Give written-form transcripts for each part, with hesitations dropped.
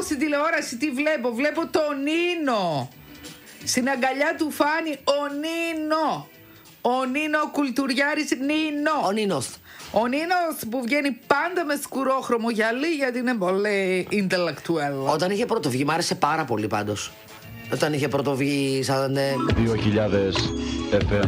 στην τηλεόραση τι βλέπω? Βλέπω τον Νίνο. Στην αγκαλιά του Φάνη ο Νίνο. Ο Νίνο Κουλτουριάρης Νίνο. Ο Νίνος. Ο Νίνος που βγαίνει πάντα με σκουρόχρωμο γυαλί γιατί είναι πολύ intellectual. Όταν είχε πρωτοβγεί, μ' άρεσε πάρα πολύ πάντως. Όταν είχε πρωτοβγεί σαν... 2000 FM.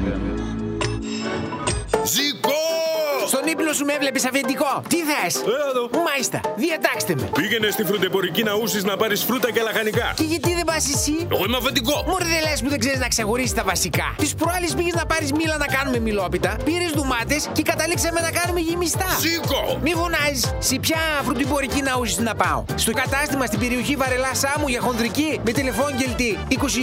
Ζήκω! Στον ύπνο σου με έβλεπες αφεντικό. Τι θες? Μάλιστα, διατάξτε με. Πήγαινε στη φρουτεμπορική Ναούσης να πάρεις φρούτα και λαχανικά. Και γιατί δεν πας εσύ? Εγώ είμαι αφεντικό. Μωρέ, δεν λες που δεν ξέρεις να ξεχωρίσεις τα βασικά. Τις προάλλες πήγες να πάρεις μήλα να κάνουμε μιλόπιτα, πήρες ντουμάτες και καταλήξαμε να κάνουμε γεμιστά. Ζήκω! Μη φωνάζεις. Σε ποια φρουτεμπορική Ναούσης να πάω? Στο κατάστημα στην περιοχή Βαρελά Σάμου για χονδρική με τηλεφώνγελτη 22 730 24 222.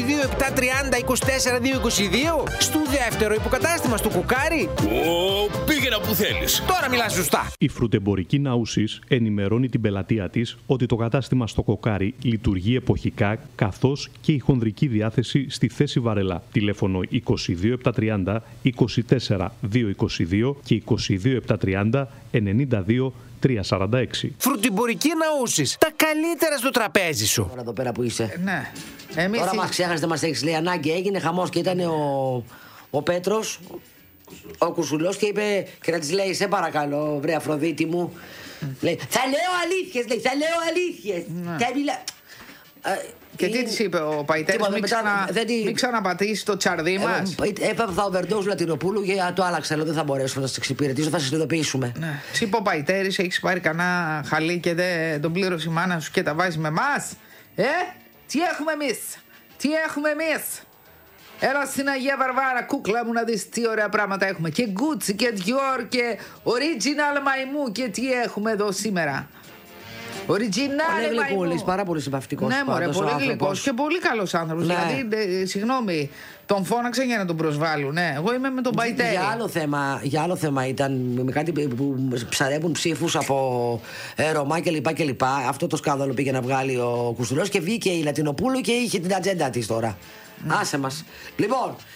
Στο δεύτερο υποκατάστημα στο Κουκάρι. Πήγαινα που θέλεις. Τώρα μιλάς σωστά. Η φρουτεμπορική Ναούσης ενημερώνει την πελατεία της ότι το κατάστημα στο Κοκάρι λειτουργεί εποχικά, καθώς και η χονδρική διάθεση στη θέση Βαρελά. Τηλέφωνο 22 730 24 222 και 22 730 92 346. Φρουτεμπορική Ναούσης. Τα καλύτερα στο τραπέζι σου. Τώρα εδώ πέρα που είσαι. Ναι. Εμείς Τώρα μας ξέχασες, δεν μας έχεις λέει ανάγκη. Έγινε χαμός και ήταν ο Πέτρος, ο Κουσουλός και είπε και να της λέει: σε παρακαλώ, βρε Αφροδίτη μου. Λέει: θα λέω αλήθειες, λέει, θα λέω αλήθειες. Και τι της είπε ο Παϊτέρης? Μην ξαναπατήσει το τσαρδί μας. Έπαθα overdose Λατινοπούλου και το άλλαξα. Λέω: δεν θα μπορέσω να σας εξυπηρετήσω, θα σας ειδοποιήσουμε. Της είπε ο Παϊτέρης: έχεις πάρει κανένα χαλί και δεν τον πλήρωσε η μάνα σου και τα βάζεις με εμάς? Τι έχουμε εμείς? Τι έχουμε εμείς? Έλα στην Αγία Βαρβάρα, κούκλα μου, να δεις τι ωραία πράγματα έχουμε. Και Gucci και Dior και Original μαϊμού. Και τι έχουμε εδώ σήμερα? Original μαϊμού. Πάρα πολύ συμπαυτικός. Ναι, μωρέ, πολύ γλυκός και πολύ καλός άνθρωπος. Ναι. Δηλαδή, συγγνώμη, τον φώναξαν για να τον προσβάλλουν. Ναι, εγώ είμαι με τον Παϊτέρη. Για άλλο θέμα ήταν με κάτι που ψαρεύουν ψήφους από Ρωμά κλπ. Αυτό το σκάνδαλο πήγε να βγάλει ο Κουστουλός και βγήκε η Λατινοπούλου και είχε την ατζέντα της τώρα. Άσε μας. Λοιπόν,